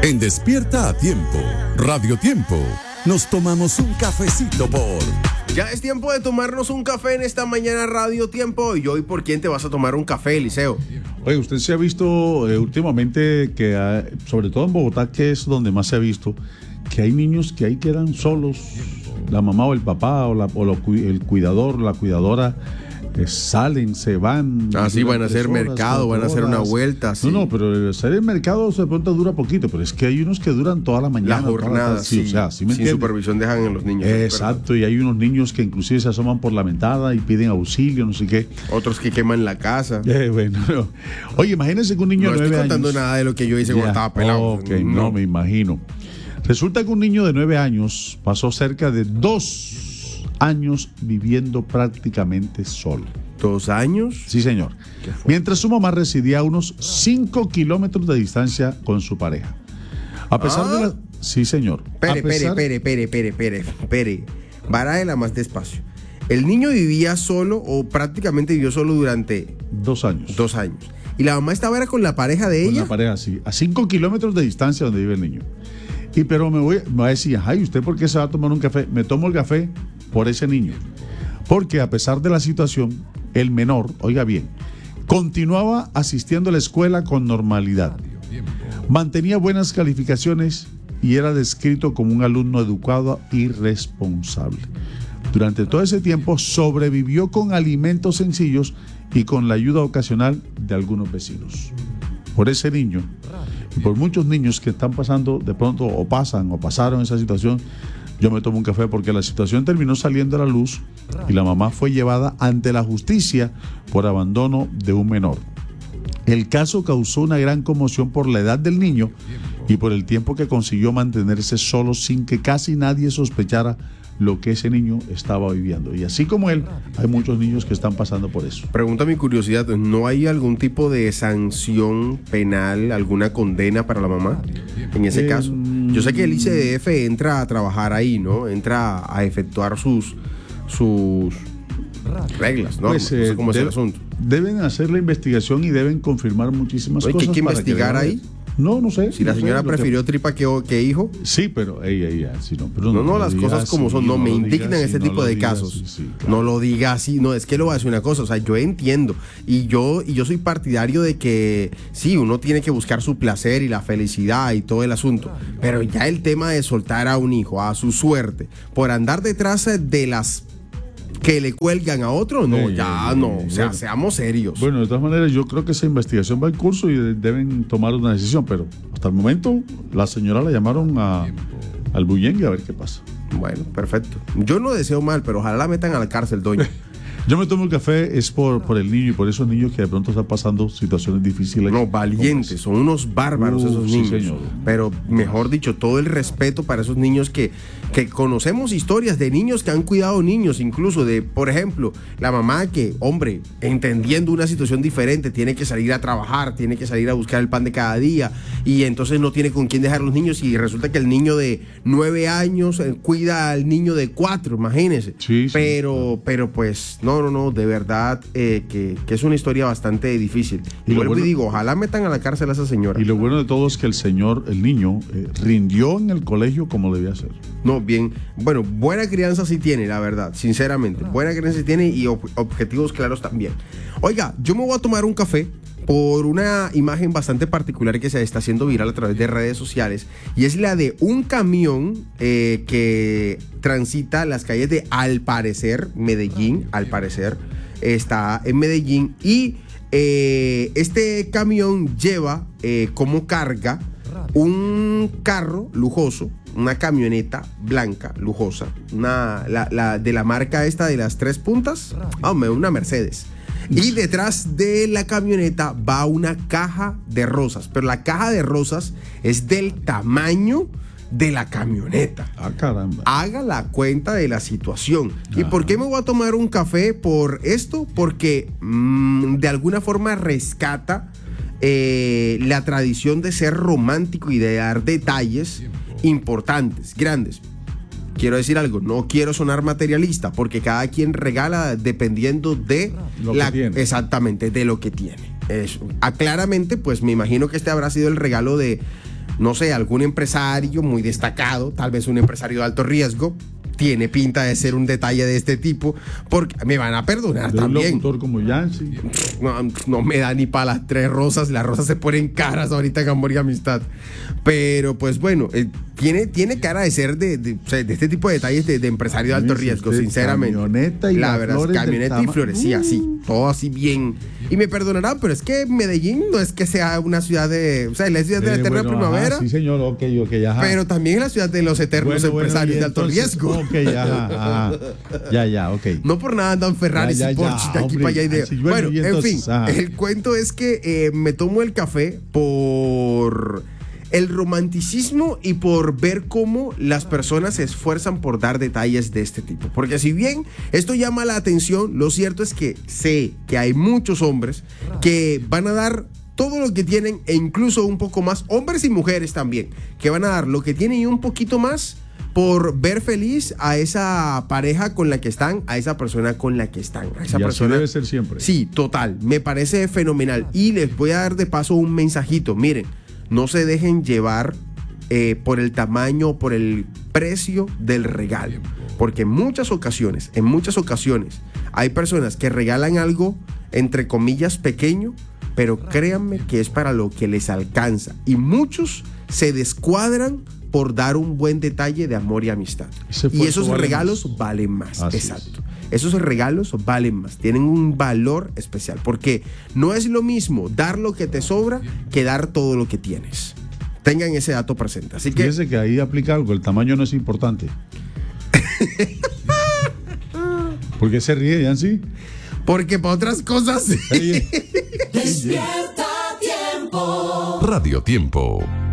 En Despierta a Tiempo, Radio Tiempo, nos tomamos un cafecito por... Ya es tiempo de tomarnos un café en esta mañana Radio Tiempo. ¿Y hoy por quién te vas a tomar un café, Eliseo? Oye, usted se ha visto últimamente que, sobre todo en Bogotá, que es donde más se ha visto, que hay niños que ahí quedan solos, la mamá o el papá el cuidador, la cuidadora, salen, se van. Sí, van a hacer mercado, van a hacer una vuelta. Sí. No, pero hacer el mercado de pronto dura poquito, pero es que hay unos que duran toda la mañana. La jornada, sí, o sea, ¿sí me sin supervisión dejan a los niños. Exacto, y hay unos niños que inclusive se asoman por la ventana y piden auxilio, no sé qué. Otros que queman la casa. Bueno, no. Oye, imagínense que un niño de 9 años... No estoy contando nada de lo que yo hice cuando estaba pelado. Ok, no, me imagino. Resulta que un niño de 9 años pasó cerca de 2 años viviendo prácticamente solo. ¿2 años? Sí, señor. Mientras su mamá residía a unos 5 kilómetros de distancia con su pareja. A pesar de la... Sí, señor. Pere. Barájela más despacio. ¿El niño vivía solo o prácticamente vivió solo durante... 2 años. 2 años. ¿Y la mamá estaba con la pareja de ella? Con la pareja, sí. A 5 kilómetros de distancia donde vive el niño. Pero me va a decir, ay, ¿usted por qué se va a tomar un café? Me tomo el café por ese niño. Porque a pesar de la situación, el menor, oiga bien, continuaba asistiendo a la escuela con normalidad. Mantenía buenas calificaciones y era descrito como un alumno educado y responsable. Durante todo ese tiempo sobrevivió con alimentos sencillos y con la ayuda ocasional de algunos vecinos. Por ese niño y por muchos niños que están pasando de pronto o pasaron esa situación, yo me tomo un café porque la situación terminó saliendo a la luz y la mamá fue llevada ante la justicia por abandono de un menor. El caso causó una gran conmoción por la edad del niño y por el tiempo que consiguió mantenerse solo sin que casi nadie sospechara lo que ese niño estaba viviendo. Y así como él, hay muchos niños que están pasando por eso. Pregunta mi curiosidad, ¿no hay algún tipo de sanción penal, alguna condena para la mamá en ese caso? Yo sé que el ICDF entra a trabajar ahí, ¿no? Entra a efectuar sus reglas, ¿no? Pues, no sé cómo es el asunto. Deben hacer la investigación y deben confirmar muchísimas cosas. ¿Hay que investigar ahí? No sé. Si la señora prefirió tripa que hijo. Sí, pero ella, sí, no. Pero no, las cosas como son, no me indignan este tipo de casos. Sí, claro. No lo diga así, no, es que le voy a decir una cosa, o sea, yo entiendo y yo soy partidario de que sí, uno tiene que buscar su placer y la felicidad y todo el asunto, pero ya el tema de soltar a un hijo a su suerte por andar detrás de las que le cuelgan a otro, no, o sea, seamos serios. Bueno, de todas maneras, yo creo que esa investigación va en curso y deben tomar una decisión, pero hasta el momento la señora la llamaron al bullengue a ver qué pasa. Bueno, perfecto. Yo no deseo mal, pero ojalá la metan a la cárcel, doña. Yo me tomo el café es por el niño y por esos niños que de pronto están pasando situaciones difíciles. No, valientes, son unos bárbaros esos niños. Sí, señor. Pero mejor dicho, todo el respeto para esos niños que conocemos historias de niños que han cuidado niños, incluso de, por ejemplo, la mamá que, hombre, entendiendo una situación diferente, tiene que salir a trabajar, tiene que salir a buscar el pan de cada día y entonces no tiene con quién dejar a los niños y resulta que el niño de 9 años cuida al niño de 4, imagínense. Sí, pero pues no, de verdad que es una historia bastante difícil. Y vuelvo y digo, ojalá metan a la cárcel a esa señora. Y lo bueno de todo es que el niño, rindió en el colegio como debía ser. No, bien, bueno, buena crianza sí tiene, la verdad, sinceramente. Buena crianza sí tiene y objetivos claros también. Oiga, yo me voy a tomar un café por una imagen bastante particular que se está haciendo viral a través de redes sociales y es la de un camión que transita las calles de, al parecer, Medellín, está en Medellín y este camión lleva como carga un carro lujoso, una camioneta blanca lujosa, de la marca esta de las 3 puntas, una Mercedes. Y detrás de la camioneta va una caja de rosas, pero la caja de rosas es del tamaño de la camioneta. Caramba. Haga la cuenta de la situación. ¿Y por qué me voy a tomar un café por esto? Porque de alguna forma rescata la tradición de ser romántico y de dar detalles importantes, grandes. Quiero decir algo, no quiero sonar materialista, porque cada quien regala dependiendo de lo que tiene. Exactamente, de lo que tiene. Eso. Claramente, pues me imagino que este habrá sido el regalo de no sé, algún empresario muy destacado, tal vez un empresario de alto riesgo, tiene pinta de ser un detalle de este tipo, porque me van a perdonar De un también. locutor como Yancy. No me da ni para las 3 rosas, las rosas se ponen caras ahorita en Amor y Amistad. Pero pues bueno, tiene cara de ser de este tipo de detalles de empresario de alto riesgo, sinceramente. Camioneta y la las verdad, flores camioneta del y flores, sí, así, todo así bien. Y me perdonarán, pero es que Medellín no es que sea una ciudad de, o sea, es la ciudad de la eterna primavera. Ajá, sí, señor, ok, ajá. Pero también es la ciudad de los eternos empresarios y de alto entonces, riesgo. Ok, ajá. Ya, ok. No por nada andan Ferraris Ya, y Porsche de aquí hombre, para allá. así, Bueno, y en entonces, fin, ajá. el cuento es que me tomo el café por el romanticismo y por ver cómo las personas se esfuerzan por dar detalles de este tipo. Porque si bien esto llama la atención, lo cierto es que sé que hay muchos hombres que van a dar todo lo que tienen e incluso un poco más, hombres y mujeres también, que van a dar lo que tienen y un poquito más por ver feliz a esa pareja con la que están, a esa persona con la que están. A esa Y así persona debe ser siempre. Sí, total. Me parece fenomenal. Y les voy a dar de paso un mensajito. Miren, no se dejen llevar por el tamaño, por el precio del regalo. Porque en muchas ocasiones, hay personas que regalan algo, entre comillas, pequeño, pero créanme que es para lo que les alcanza. Y muchos se descuadran por dar un buen detalle de amor y amistad. Y esos regalos valen más. Exacto. Esos regalos valen más, tienen un valor especial, porque no es lo mismo dar lo que te sobra que dar todo lo que tienes. Tengan ese dato presente. Así que fíjese que ahí aplica algo, el tamaño no es importante. ¿Por qué se ríe, Yancy? Porque para otras cosas. Radio Tiempo.